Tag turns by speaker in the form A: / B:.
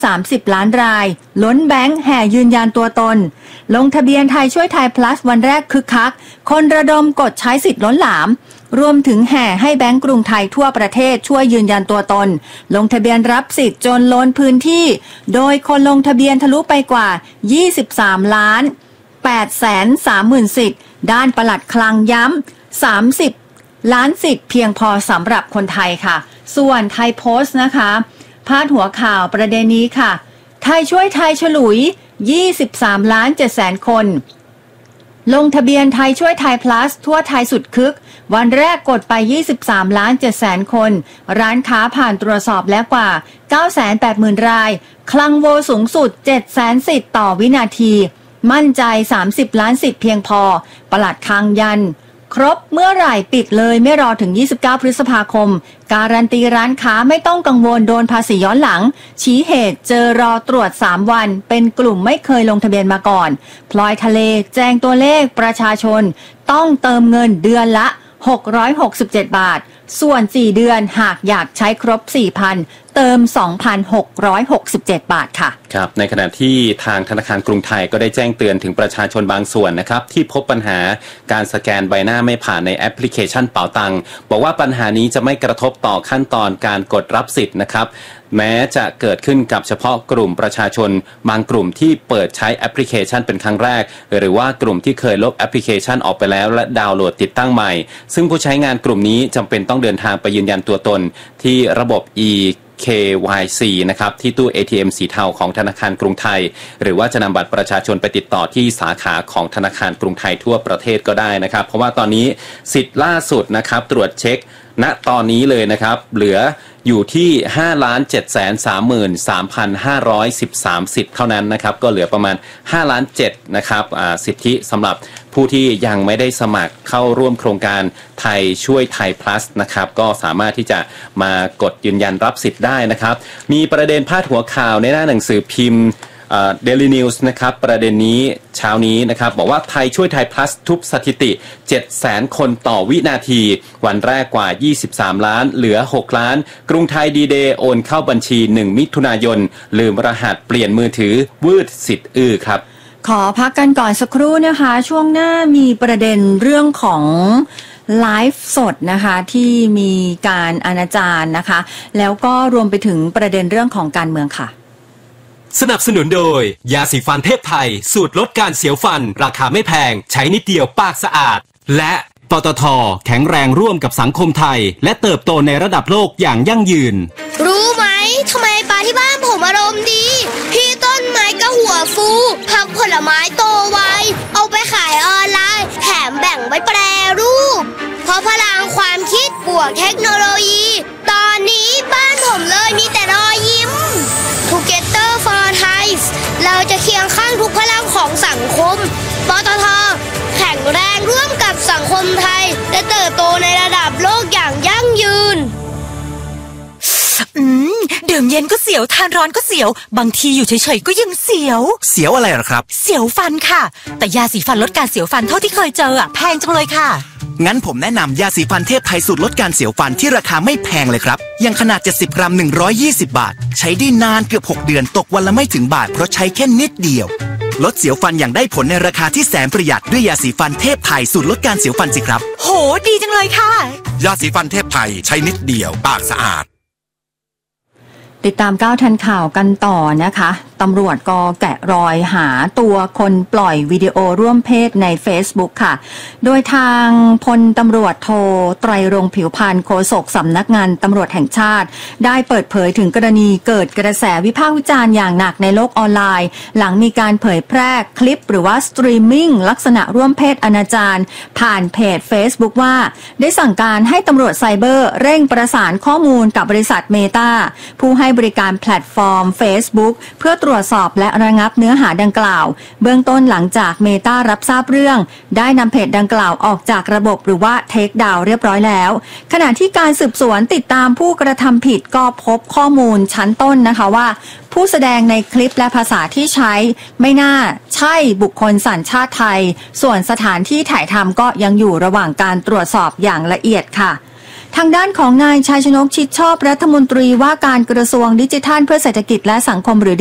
A: 30 ล้านรายล้นแบงค์แห่ยืนยันตัวตนลงทะเบียนไทยช่วยไทย plus วันแรกคึกคักคนระดมกดใช้สิทธิ์ล้นหลามรวมถึงแห่ให้แบงก์กรุงไทยทั่วประเทศช่วยยืนยันตัวตนลงทะเบียนรับสิทธิ์จนล้นพื้นที่โดยคนลงทะเบียนทะลุไปกว่า23ล้าน830,000 สิทธิ์ด้านปลัดคลังย้ำ30ล้านสิทธิ์เพียงพอสำหรับคนไทยค่ะส่วนไทยโพสต์นะคะพาดหัวข่าวประเด็นนี้ค่ะไทยช่วยไทยฉลุย23.7 ล้านคนลงทะเบียนไทยช่วยไทย plus ทั่วไทยสุดคึกวันแรกกดไป23.7 ล้านคนร้านค้าผ่านตรวจสอบแล้วกว่า 980,000 รายคลังโวสูงสุด 700,000 สิทธิ์ต่อวินาทีมั่นใจ30ล้านสิทธิ์เพียงพอปลัดคลังยันครบเมื่อไหร่ปิดเลยไม่รอถึง29พฤษภาคมการันตีร้านค้าไม่ต้องกังวลโดนภาษีย้อนหลังชี้เหตุเจอรอตรวจ3วันเป็นกลุ่มไม่เคยลงทะเบียนมาก่อนพลอยทะเลแจ้งตัวเลขประชาชนต้องเติมเงินเดือนละ667 บาทส่วน4เดือนหากอยากใช้ครบ 4,000 เติม 2,667 บาทค่ะ
B: ครับในขณะที่ทางธนาคารกรุงไทยก็ได้แจ้งเตือนถึงประชาชนบางส่วนนะครับที่พบปัญหาการสแกนใบหน้าไม่ผ่านในแอปพลิเคชันเป๋าตังบอกว่าปัญหานี้จะไม่กระทบต่อขั้นตอนการกดรับสิทธิ์นะครับแม้จะเกิดขึ้นกับเฉพาะกลุ่มประชาชนบางกลุ่มที่เปิดใช้แอปพลิเคชันเป็นครั้งแรกหรือว่ากลุ่มที่เคยลบแอปพลิเคชันออกไปแล้วและดาวน์โหลดติดตั้งใหม่ซึ่งผู้ใช้งานกลุ่มนี้จำเป็นต้องเดินทางไปยืนยันตัวตนที่ระบบ KYC นะครับที่ตู้ ATM สีเทาของธนาคารกรุงไทยหรือว่าจะนำบัตรประชาชนไปติดต่อที่สาขาของธนาคารกรุงไทยทั่วประเทศก็ได้นะครับเพราะว่าตอนนี้สิทธิ์ล่าสุดนะครับตรวจเช็คณตอนนี้เลยนะครับเหลืออยู่ที่ 5,733,513 สิทธิ์เท่านั้นนะครับก็เหลือประมาณ 5,700,000 นะครับสิทธิสำหรับผู้ที่ยังไม่ได้สมัครเข้าร่วมโครงการไทยช่วยไทย plus นะครับก็สามารถที่จะมากดยืนยันรับสิทธิ์ได้นะครับมีประเด็นพาดหัวข่าวในหน้าหนังสือพิมพ์Daily News นะครับประเด็นนี้เช้านี้นะครับบอกว่าไทยช่วยไทย plus ทุบสถิติ 700,000 คนต่อวินาทีวันแรกกว่า23ล้านเหลือ6ล้านกรุงไทยดีเดย์โอนเข้าบัญชี1มิถุนายนลืมรหัสเปลี่ยนมือถือวืดสิทธิ์ครับ
A: ขอพักกันก่อนสักครู่นะคะช่วงหน้ามีประเด็นเรื่องของไลฟ์สดนะคะที่มีการอนาจารนะคะแล้วก็รวมไปถึงประเด็นเรื่องของการเมืองค่ะ
C: สนับสนุนโดยยาสีฟันเทพไทยสูตรลดการเสียวฟันราคาไม่แพงใช้นิดเดียวปากสะอาดและปตท.แข็งแรงร่วมกับสังคมไทยและเติบโตในระดับโลกอย่างยั่งยืน
D: รู้ไหมทำไมปลาที่บ้านผมอารมณ์ดีพี่ต้นไม้ก็หัวฟูผักผลไม้โตไวเอาไปขายออนไลน์แถมแบ่งไว้แปรรูปเพราะพลังความคิดบวกเทคโนโลยีตอนนี้บ้านผมเลยมีแต่รอยยิ้ม Together for Thai เราจะเคียงข้างทุกพลังของสังคมปตท.แข็งแรงร่วมกับสังคมไทยและเติบโตในระดับโลกอย่างยั่งยืน
E: ดื่มเย็นก็เสียวทานร้อนก็เสียวบางทีอยู่เฉยๆก็ยังเสียว
F: เสียวอะไรหรอครับ
E: เสียวฟันค่ะแต่ยาสีฟันลดการเสียวฟันเท่าที่เคยเจอแพงจังเลยค่ะ
F: งั้นผมแนะนำยาสีฟันเทพไทยสูตรลดการเสียวฟันที่ราคาไม่แพงเลยครับอย่างขนาด70 กรัม120 บาทใช้ได้นานเกือบ6เดือนตกวันละไม่ถึงบาทเพราะใช้แค่นิดเดียวลดเสียวฟันอย่างได้ผลในราคาที่แสนประหยัดด้วยยาสีฟันเทพไทยสูตรลดการเสียวฟันสิครับ
E: โหดีจังเลยค่ะ
G: ยาสีฟันเทพไทยใช้นิดเดียวปากสะอาด
A: ติดตาม9ทันข่าวกันต่อนะคะตำรวจก็แกะรอยหาตัวคนปล่อยวิดีโอร่วมเพศใน Facebook ค่ะโดยทางพลตำรวจโทไตรรงค์ผิวพรรณโฆษกสำนักงานตำรวจแห่งชาติได้เปิดเผยถึงกรณีเกิดกระแสวิพากษ์วิจารณ์อย่างหนักในโลกออนไลน์หลังมีการเผยแพร่คลิปหรือว่าสตรีมมิ่งลักษณะร่วมเพศอนาจารผ่านเพจ Facebook ว่าได้สั่งการให้ตำรวจไซเบอร์เร่งประสานข้อมูลกับบริษัทเมตาผู้ให้บริการแพลตฟอร์ม Facebook เพื่อตรวจสอบและระงับเนื้อหาดังกล่าวเบื้องต้นหลังจากเมตารับทราบเรื่องได้นำเพจดังกล่าวออกจากระบบหรือว่าเทคดาวน์เรียบร้อยแล้วขณะที่การสืบสวนติดตามผู้กระทำผิดก็พบข้อมูลชั้นต้นนะคะว่าผู้แสดงในคลิปและภาษาที่ใช้ไม่น่าใช่บุคคลสัญชาติไทยส่วนสถานที่ถ่ายทำก็ยังอยู่ระหว่างการตรวจสอบอย่างละเอียดค่ะทางด้านของนายชัยชนกชิดชอบรัฐมนตรีว่าการกระทรวงดิจิทัลเพื่อเศรษฐกิจและสังคมหรือ